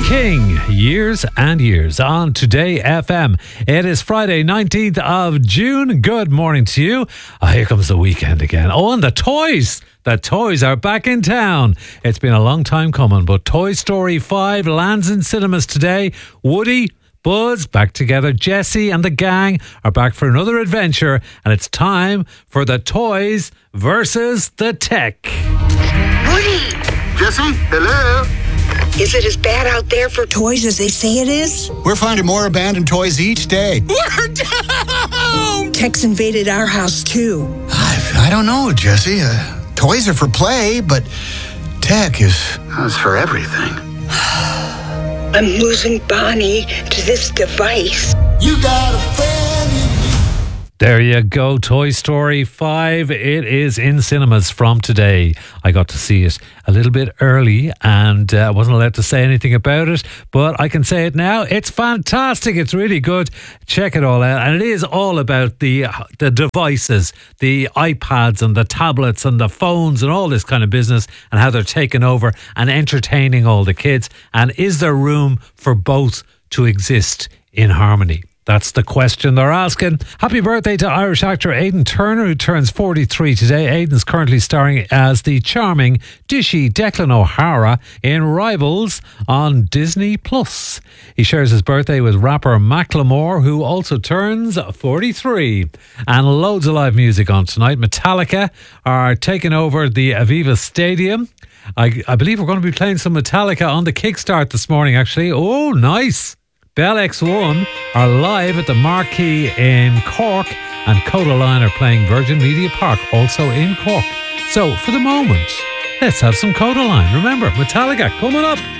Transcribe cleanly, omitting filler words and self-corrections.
King, Years and Years on Today FM. It is Friday, 19th of June. Good morning to you. Here comes the weekend again. Oh, and the toys. The toys are back in town. It's been a long time coming, but Toy Story 5 lands in cinemas today. Woody, Buzz back together. Jessie and the gang are back for another adventure, and it's time for the toys versus the tech. Woody! Jessie, hello? Is it as bad out there for toys as they say it is? We're finding more abandoned toys each day. We're down! Tech's invaded our house, too. I don't know, Jessie. Toys are for play, but tech is for everything. I'm losing Bonnie to this device. You got a friend in me. There you go, Toy Story 5. It is in cinemas from today. I got to see it a little bit early and wasn't allowed to say anything about it, but I can say it now. It's fantastic. It's really good. Check it all out. And it is all about the devices, the iPads and the tablets and the phones and all this kind of business and how they're taking over and entertaining all the kids. And is there room for both to exist in harmony? That's the question they're asking. Happy birthday to Irish actor Aidan Turner, who turns 43 today. Aidan's currently starring as the charming, dishy Declan O'Hara in Rivals on Disney+. He shares his birthday with rapper Macklemore, who also turns 43. And loads of live music on tonight. Metallica are taking over the Aviva Stadium. I believe we're going to be playing some Metallica on the Kickstart this morning, actually. Oh, nice. Bell X1 are live at the Marquee in Cork, and Codaline are playing Virgin Media Park, also in Cork. So, for the moment, let's have some Codaline. Remember, Metallica coming up.